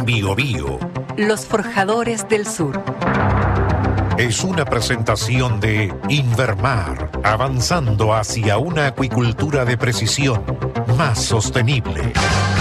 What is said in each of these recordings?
Biobío. Los Forjadores del Sur. Es una presentación de Invermar, avanzando hacia una acuicultura de precisión más sostenible.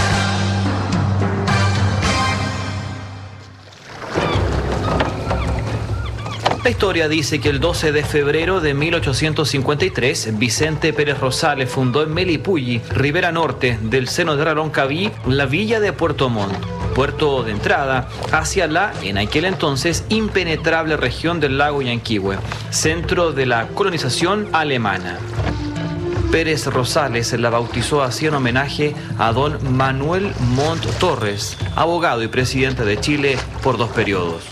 La historia dice que el 12 de febrero de 1853, Vicente Pérez Rosales fundó en Melipulli, Ribera Norte, del seno de Raroncaví, la villa de Puerto Montt, puerto de entrada hacia la, en aquel entonces, impenetrable región del lago Yanquihue, centro de la colonización alemana. Pérez Rosales la bautizó así en homenaje a don Manuel Montt Torres, abogado y presidente de Chile por 2 periodos.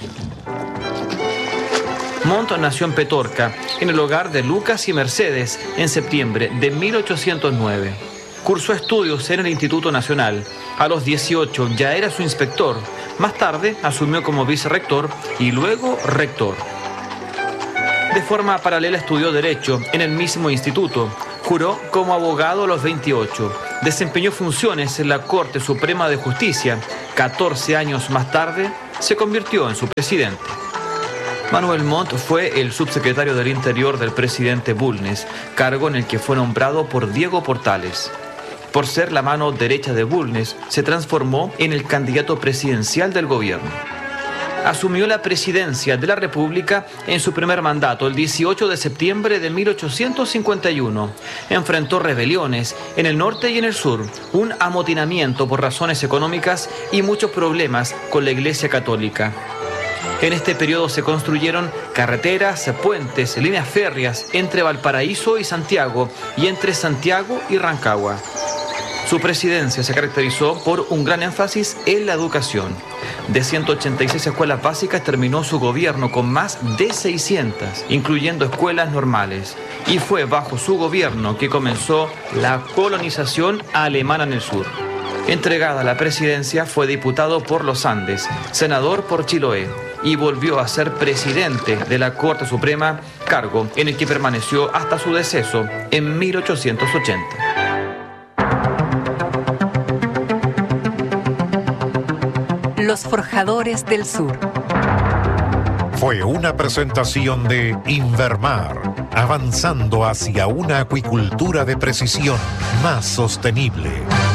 Montt nació en Petorca, en el hogar de Lucas y Mercedes, en septiembre de 1809. Cursó estudios en el Instituto Nacional. A los 18 ya era su inspector. Más tarde asumió como vicerrector y luego rector. De forma paralela estudió Derecho en el mismo instituto. Juró como abogado a los 28. Desempeñó funciones en la Corte Suprema de Justicia. 14 años más tarde se convirtió en su presidente. Manuel Montt fue el subsecretario del Interior del presidente Bulnes, cargo en el que fue nombrado por Diego Portales. Por ser la mano derecha de Bulnes, se transformó en el candidato presidencial del gobierno. Asumió la presidencia de la República en su primer mandato, el 18 de septiembre de 1851. Enfrentó rebeliones en el norte y en el sur, un amotinamiento por razones económicas y muchos problemas con la Iglesia Católica. En este periodo se construyeron carreteras, puentes, líneas férreas entre Valparaíso y Santiago y entre Santiago y Rancagua. Su presidencia se caracterizó por un gran énfasis en la educación. De 186 escuelas básicas terminó su gobierno con más de 600, incluyendo escuelas normales. Y fue bajo su gobierno que comenzó la colonización alemana en el sur. Entregada la presidencia, fue diputado por los Andes, senador por Chiloé y volvió a ser presidente de la Corte Suprema, cargo en el que permaneció hasta su deceso en 1880. Los Forjadores del Sur. Fue una presentación de Invermar, avanzando hacia una acuicultura de precisión más sostenible.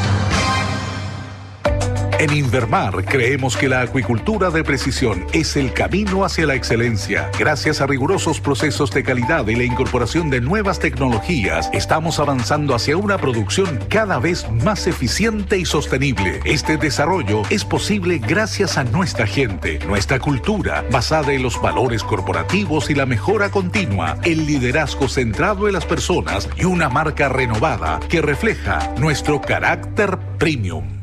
En Invermar creemos que la acuicultura de precisión es el camino hacia la excelencia. Gracias a rigurosos procesos de calidad y la incorporación de nuevas tecnologías, estamos avanzando hacia una producción cada vez más eficiente y sostenible. Este desarrollo es posible gracias a nuestra gente, nuestra cultura, basada en los valores corporativos y la mejora continua, el liderazgo centrado en las personas y una marca renovada que refleja nuestro carácter premium.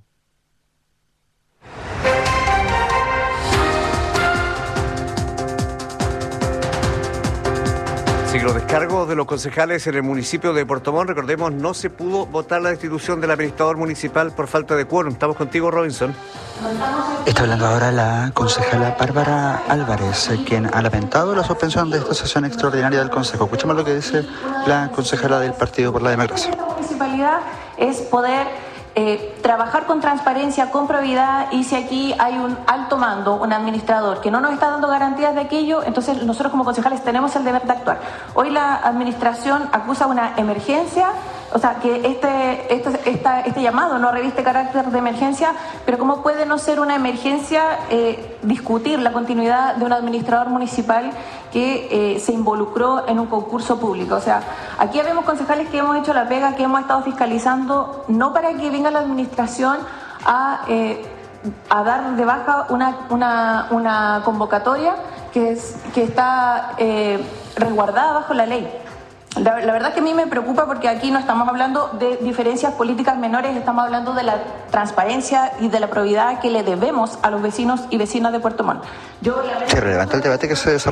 Los descargos de los concejales en el municipio de Puerto Montt, recordemos, no se pudo votar la destitución del administrador municipal por falta de quórum. Estamos contigo, Robinson. Está hablando ahora la concejala Bárbara Álvarez, quien ha lamentado la suspensión de esta sesión extraordinaria del Consejo. Escuchemos lo que dice la concejala del Partido por la Democracia. La municipalidad es poder trabajar con transparencia, con probidad, y si aquí hay un alto mando, un administrador que no nos está dando garantías de aquello, entonces nosotros como concejales tenemos el deber de actuar. Hoy la administración acusa una emergencia, o sea, que este llamado no reviste carácter de emergencia, pero ¿cómo puede no ser una emergencia discutir la continuidad de un administrador municipal que se involucró en un concurso público? O sea, aquí vemos concejales que hemos hecho la pega, que hemos estado fiscalizando, no para que venga la administración a dar de baja una convocatoria que está resguardada bajo la ley. La verdad que a mí me preocupa porque aquí no estamos hablando de diferencias políticas menores, estamos hablando de la transparencia y de la probidad que le debemos a los vecinos y vecinas de Puerto Montt. Sí, relevante el debate que se desarrolla